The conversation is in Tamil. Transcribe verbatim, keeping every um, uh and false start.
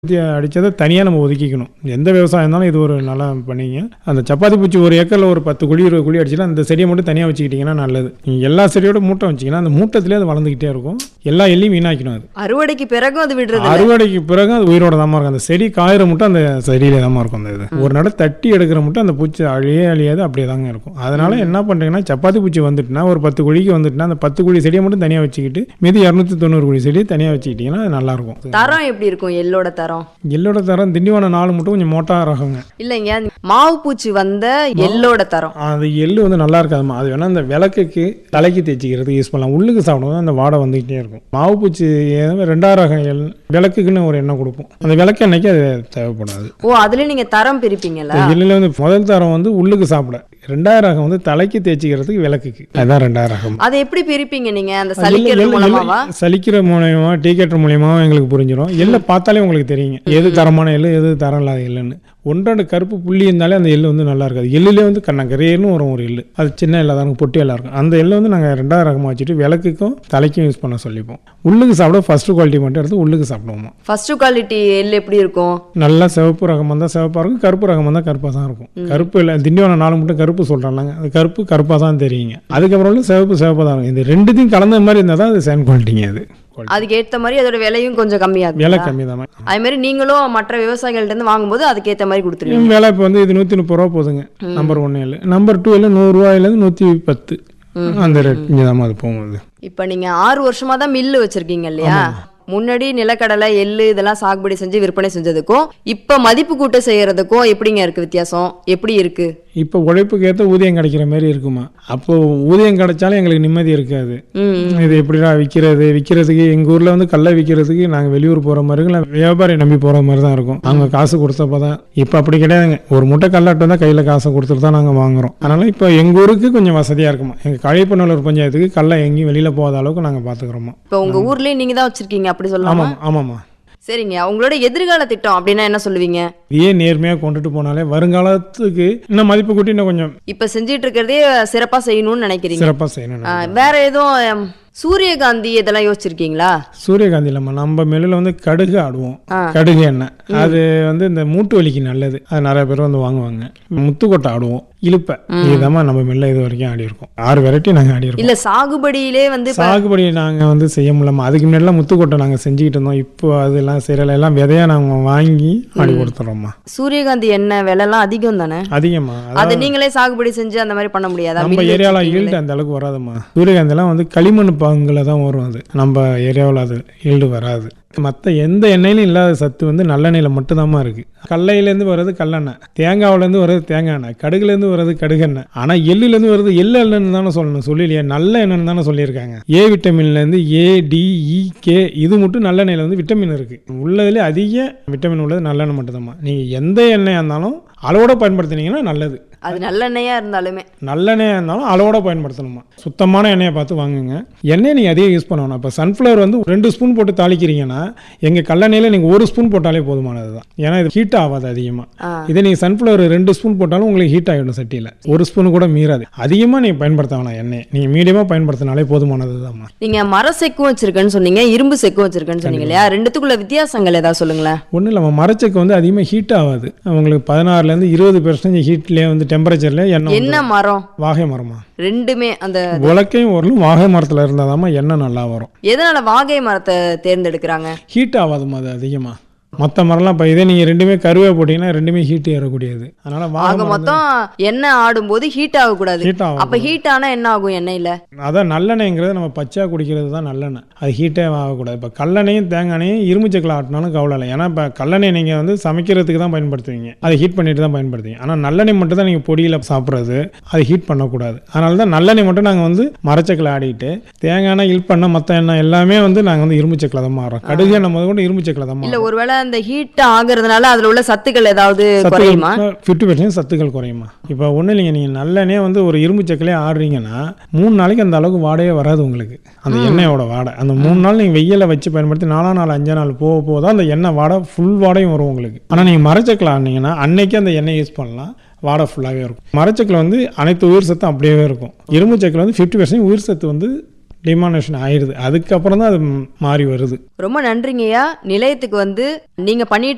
அடிச்சதை தனியாக நம்ம ஒதுக்கிக்கணும். எந்த விவசாயம் இருந்தாலும் இது ஒரு நல்லா பண்ணிங்க. அந்த சப்பாத்தி பூச்சி ஒரு ஏக்கரில் ஒரு பத்து குழி இருபது குழி அடிச்சுன்னா அந்த செடியை மட்டும் தனியாக வச்சுக்கிட்டிங்கன்னா நல்லது. நீங்கள் எல்லா செடியோட மூட்டை வச்சிங்கன்னா அந்த மூட்டத்திலே அது வளர்ந்துக்கிட்டே இருக்கும். எல்லா எல்லையும் வீணாக்கணும். அது அறுவடைக்கு பிறகும் அது விடுறது இல்ல. அறுவடைக்கு பிறகு அது உயிரோட தான் இருக்கும். அந்த செடி காயிற மட்டும் அந்த செடியில தான் இருக்கும். அந்த இது ஒரு நட தட்டி எடுக்கிற மட்டும் அந்த பூச்சி அழியே அழியாது அப்படியே தாங்க இருக்கும். அதனால என்ன பண்ணுறீங்கன்னா சப்பாத்தி பூச்சி வந்துட்டுனா ஒரு பத்து குழிக்கு வந்துட்டுனா அந்த பத்து குழி செடியை மட்டும் தனியாக வச்சுக்கிட்டு மீதி இரநூத்தி தொண்ணூறு குழி செடி தனியாக வச்சுக்கிட்டிங்கன்னா அது நல்லாயிருக்கும். தரம் எப்படி இருக்கும் எள்ளோட தரம்? எள்ளோட தரம் திண்டிவனம் நாலு மட்டும் கொஞ்சம் மோட்டா ரகங்க. இல்லைங்க, மாவு பூச்சி வந்த எள்ளோட தரம் அது எள்ளு வந்து நல்லா இருக்காதுமா. அது வேணா அந்த விளக்குக்கு தலைக்கு தேய்ச்சிக்கிறதுக்கு யூஸ் பண்ணலாம். உள்ளுக்கு சாப்பிடுவோம் அந்த வாடை வந்துகிட்டே இருக்கும். மாவு பூச்சி ரெண்டாயிரம் ரகம் எள் விளக்குக்குன்னு ஒரு எண்ணெய் கொடுப்போம். அந்த விளக்கு எண்ணெய்க்கு அது தேவைப்படாது. ஓ, அதுல நீங்க தரம் பிரிப்பீங்களா? எள்ளுல வந்து முதல் தரம் வந்து உள்ளுக்கு சாப்பிட, ரெண்டாயிரம் ரகம் வந்து தலைக்கு தேய்ச்சிக்கிறதுக்கு விளக்குக்கு. அதுதான் ரெண்டாயிரம் ரகம். அதை எப்படி பிரிப்பீங்க நீங்க? அந்த சலிக்கிறது மூலமாவா? சலிக்கிற மூலயமா டீக்கெட்டர் மூலயமா எங்களுக்கு புரிஞ்சிடும். எள்ளை பார்த்தாலே உங்களுக்கு தெரியுங்க எது தரமான எள்ளு எது தரம் இல்லாத எள்ளுன்னு. ஒன்றரை கருப்பு புள்ளி இருந்தாலே அந்த எள்ளு வந்து நல்லா இருக்காது. எள்ளுலேயே வந்து கண்ணங்கரையர்னு வரும் ஒரு எள்ளு. அது சின்ன எல்லாம் தான் பொட்டி எல்லாம் இருக்கும். அந்த எள்ளு வந்து நாங்கள் ரெண்டாயிரம் ரகமாக வச்சுட்டு விளக்குக்கும் தலைக்கும் யூஸ் பண்ண சொல்லிப்போம். உள்ளுக்கு சாப்பிட ஃபர்ஸ்ட் குவாலிட்டி மட்டும் எடுத்து உள்ளுக்கு சாப்பிடுவோம். ஃபர்ஸ்ட் குவாலிட்டி எள்ளு எப்படி இருக்கும்? நல்லா சிவப்பு ரகம் தான் சிவப்பாக இருக்கும், கருப்பு ரகம் தான் கருப்பாக தான் இருக்கும். கருப்பு இல்லை திண்டிவனம் நாலு மட்டும் கருப்பு சொல்கிறாங்க. அது கருப்பு கருப்பாக தான் தெரியுங்க. அதுக்கப்புறம் சிவப்பு சிவப்பாக தான் இருக்கும். இந்த ரெண்டுத்தையும் கலந்த மாதிரி இருந்தால் தான் அது செகண்ட் குவாலிட்டிங்க. அது அதுக்கு ஏற்ற மாதிரி அதோட விலையும் கொஞ்சம் கம்மியாகும். விலை கம்மி தான். அதே மாதிரி நீங்களும் மற்ற விவசாயிகள்ட்ட இருந்து வாங்கும்போது அதுக்கேற்ற மாதிரி கொடுத்துருவீங்க. விலை இப்போ வந்து இது நூற்றி முப்பது ரூபா போதுங்க. நம்பர் ஒன்று இல்லை. நம்பர் டூ இல்லை நூறுரூவாயிலேருந்து நூற்றி பத்து அந்த ரேட் இங்கே தான் அது போகுது. இப்போ நீங்கள் ஆறு வருஷமா தான் மில்லு வச்சிருக்கீங்க இல்லையா? முன்னாடி நிலக்கடலை எள்ளு இதெல்லாம் சாகுபடி செஞ்சு விற்பனை செஞ்சதுக்கும் இப்போ மதிப்பு கூட்ட செய்யறதுக்கும் எப்படிங்க இருக்கு வித்தியாசம்? எப்படி இருக்கு? இப்போ உழைப்புக்கு ஏற்ற ஊதியம் கிடைக்கிற மாதிரி இருக்குமா? அப்போ ஊதியம் கிடைச்சாலும் எங்களுக்கு நிம்மதி இருக்காது. இது எப்படிடா விற்கிறது விற்கிறதுக்கு எங்கள் ஊரில் வந்து கல்லை விற்கிறதுக்கு நாங்கள் வெளியூர் போகிற மாதிரி இல்லை, வியாபாரி நம்பி போகிற மாதிரி தான் இருக்கும். அவங்க காசு கொடுத்தப்போ தான். இப்போ அப்படி கிடையாதுங்க. ஒரு முட்டை கல்லாட்டு வந்தால் கையில் காசை கொடுத்துட்டு தான் நாங்கள் வாங்குறோம். அதனால் இப்போ எங்கள் ஊருக்கு கொஞ்சம் வசதியாக இருக்குமா. எங்கள் கழிப்பநல்லூர் பஞ்சாயத்துக்கு கல்லை எங்கேயும் வெளியில் போகாத அளவுக்கு நாங்கள் பார்த்துக்கிறோமா. இப்போ உங்கள் ஊர்லேயே நீங்கள் தான் வச்சுருக்கீங்க அப்படி சொல்லலாம்? ஆமாம் ஆமாம்மா. சரிங்க, அவங்களோட எதிர்கால திட்டம் அப்படின்னா என்ன சொல்லுவீங்க? இதே நேர்மையாக கொண்டுட்டு போனாலே வருங்காலத்துக்கு இன்னும் மதிப்பு கூட்டி இன்னும் கொஞ்சம் இப்போ செஞ்சிட்டு இருக்கிறதே சிறப்பாக செய்யணும்னு நினைக்கிறீங்க? சிறப்பாக செய்யணும். வேற எதுவும் சூரியகாந்தி இதெல்லாம் யோசிச்சிருக்கீங்களா? சூரியகாந்தி இல்லாமல் நம்ம மெல்லில் வந்து கடுகு ஆடுவோம். கடுகு எண்ணெய் அது வந்து இந்த மூட்டு வலிக்கு நல்லது. அது நிறைய பேர் வந்து வாங்குவாங்க. முத்துக்கொட்டை ஆடுவோம். இழுப்பை இதுதான் நம்ம மெல்ல இது வரைக்கும் ஆடி இருக்கோம். ஆறு வெரைட்டி நாங்கள் ஆடி இருக்கோம். இல்லை சாகுபடியிலே வந்து சாகுபடி நாங்கள் வந்து செய்ய முடியாமல் அதுக்கு முன்னாடிலாம் முத்துக்கொட்டை நாங்கள் செஞ்சுக்கிட்டு இருந்தோம். இப்போ அதெல்லாம் செய்யல. எல்லாம் விதையா நாங்கள் வாங்கி ஆடி கொடுத்துறோம்மா. சூரியகாந்தி எண்ணெய் விலைலாம் அதிகம் தானே? அதிகமா. அது நீங்களே சாகுபடி செஞ்சு அந்த மாதிரி பண்ண முடியாதா? நம்ம ஏரியாவில் ஈல்டு அந்த அளவுக்கு வராதுமா. சூரியகாந்திலாம் வந்து களிமண் பாங்கில் தான் வரும். அது நம்ம ஏரியாவில் அது ஈல்டு வராது. மற்ற எந்த எண்ணெயிலும் இல்லாத சத்து வந்து நல்லெண்ணெயில் மட்டும்தாம்மா இருக்குது. கடலையிலேருந்து வர்றது கல்லெண்ணெய், தேங்காவிலேருந்து வர்றது தேங்காய் எண்ணெய், கடுகுலேருந்து வர்றது கடுகெண்ணெய். ஆனால் எள்ளுலேருந்து வர்றது எள்ளு எண்ணெய்னு தானே சொல்லணும். சொல்லலையே நல்ல எண்ணெய்னு தானே சொல்லியிருக்காங்க. ஏ விட்டமின்லேருந்து ஏ டி இ கே இது மட்டும் நல்லெண்ணெயில் வந்து விட்டமின் இருக்குது. உள்ளதுலேயே அதிக விட்டமின் உள்ளது நல்லெண்ணெய் மட்டும்தாம்மா. நீங்கள் எந்த எண்ணெயாக இருந்தாலும் அளவோட பயன்படுத்தினீங்கன்னா நல்லது. அது நல்லெண்ணெயாக இருந்தாலுமே நல்லெண்ணெயாக இருந்தாலும் அளவோட பயன்படுத்தணுமா. சுத்தமான எண்ணெயை பார்த்து வாங்குங்க. எண்ணெய் நீங்கள் அதிகம் யூஸ் பண்ணணும். இப்போ சன்ஃப்ளவர் வந்து ரெண்டு ஸ்பூன் போட்டு தாளிக்கிறீங்கன்னா எங்கள் கல்லெண்ணெயில் நீங்கள் ஒரு ஸ்பூன் போட்டாலே போதுமானது தான். ஏன்னா இது ஹீட் ஆகாது அதிகமாக. இதே நீங்கள் சன்ஃப்ளவர் ரெண்டு ஸ்பூன் போட்டாலும் உங்களுக்கு ஹீட் ஆகிடும் சட்டியில். ஒரு ஸ்பூன் கூட மீறாது. அதிகமாக நீங்கள் பயன்படுத்த வேணாம். எண்ணெய் நீங்கள் மீடியமாக பயன்படுத்தினாலே போதுமானது தான்மா. நீங்கள் மர செக்கும் வச்சிருக்கேன்னு சொன்னீங்க, இரும்பு செக்கும் வச்சிருக்கேன்னு சொன்னீங்க இல்லையா? ரெண்டுத்துக்குள்ள வித்தியாசங்கள் ஏதாவது சொல்லுங்களேன். ஒன்றும் இல்லை, மரச்செக்கு வந்து அதிகமாக ஹீட் ஆகாது. உங்களுக்கு பதினாறுலேருந்து இருபது பெர்சன்டேஜ் ஹீட்லேயே வந்து டெம்பரேச்சர்ல என்ன மரம்? வாகை மரமா? ரெண்டுமே அந்த உலக்கையும் வரலும் வாகை மரத்துல இருந்தாதாமா எண்ணெய் நல்லா வரும். எதனால வாகை மரத்தை தேர்ந்தெடுக்கிறாங்க? ஹீட் ஆகாதுமா அது அதிகமா. மற்ற மரம்லாம் இப்போ இதே நீங்கள் ரெண்டுமே கருவே போட்டிங்கன்னா ரெண்டுமே ஹீட் ஏறக்கூடியது. அதனால ஆக மொத்தம் எண்ணெய் ஆடும்போது ஹீட் ஆகக்கூடாது. ஹீட் ஆகும். அப்போ ஹீட் ஆனால் என்ன ஆகும் எண்ணெயில்? அதான் நல்லெண்ணெய்ங்கிறது நம்ம பச்சையாக குடிக்கிறது தான் நல்லெண்ணெய். அது ஹீட்டே ஆகக்கூடாது. இப்போ கல்லெண்ணையும் தேங்காய்னையும் இரும்பு சக்கில் ஆட்டினாலும் கவலை இல்லை. ஏன்னா இப்போ கல்லெண்ணெய் நீங்கள் வந்து சமைக்கிறதுக்கு தான் பயன்படுத்துவீங்க. அதை ஹீட் பண்ணிட்டு தான் பயன்படுத்துவீங்க. ஆனால் நல்லெண்ணெய் மட்டும் தான் நீங்கள் பொடியில் சாப்பிட்றது. அது ஹீட் பண்ணக்கூடாது. அதனால தான் நல்லெண்ணெய் மட்டும் நாங்கள் வந்து மரச்சக்கில் ஆடிட்டு தேங்காய் ஹீட் பண்ண மற்ற எண்ணெய் எல்லாமே வந்து நாங்கள் வந்து இரும்பு சக்கில் தான் மாறுறோம். கடுகு எண்ணெய் முதல் கூட இரும்பு சக்கில் தான் மாறும். இல்லை ஒருவேளை அந்த ஹீட் ஆகுறதுனால அதுல உள்ள சத்துக்கள் ஏதாவது குறையுமா? ஃபிஃப்டி பர்சன்ட் சத்துக்கள் குறையுமா. இப்போ ஒன்றும் இல்லைங்க, நீங்கள் நல்லெண்ணெய் வந்து ஒரு இரும்பு சக்கிலே ஆடுறீங்கன்னா மூணு நாளைக்கு அந்த அளவுக்கு வாடையே வராது உங்களுக்கு. அந்த எண்ணெயோட வாடை அந்த மூணு நாள் நீங்கள் வெயில வச்சு பயன்படுத்தி நாலாம் நாள் அஞ்சா நாள் போக போக தான் அந்த எண்ணெய் வாடை ஃபுல் வாடையும் வரும் உங்களுக்கு. ஆனால் நீங்கள் மரச்சக்கில் ஆடினீங்கன்னா அன்னைக்கு அந்த எண்ணெய் யூஸ் பண்ணலாம். வாடை ஃபுல்லாகவே இருக்கும். மரச்சக்கில் வந்து அனைத்து உயிர் சத்தும் அப்படியே இருக்கும். இரும்பு சக்கில் வந்து ஃபிஃப்டி பர்சன்ட் உயிர் சத்து வந்து டிமானேஷன் ஆயிடுது. அதுக்கப்புறம் தான் அது மாறி வருது. ரொம்ப நன்றிங்கய்யா. நிலையத்துக்கு வந்து நீங்க பண்ணிட்டு